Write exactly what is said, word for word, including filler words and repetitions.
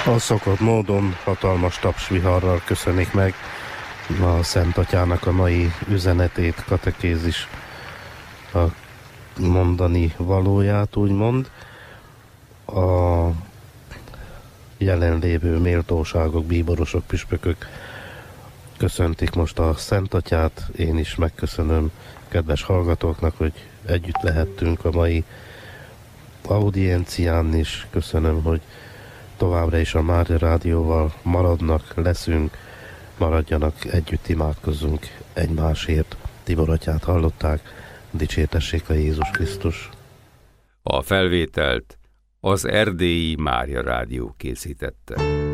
A szokott módon hatalmas tapsviharral köszönik meg a Szent Atyának a mai üzenetét, katekézis a mondani valóját, úgymond. A jelenlévő méltóságok, bíborosok, püspökök köszöntik most a Szent Atyát. Én is megköszönöm kedves hallgatóknak, hogy együtt lehettünk a mai audiencián is. Köszönöm, hogy továbbra is a Mária Rádióval maradnak, leszünk, maradjanak, együtt imádkozzunk egymásért. Tibor Atyát hallották, dicsértessék a Jézus Krisztus. A felvételt az Erdélyi Mária Rádió készítette.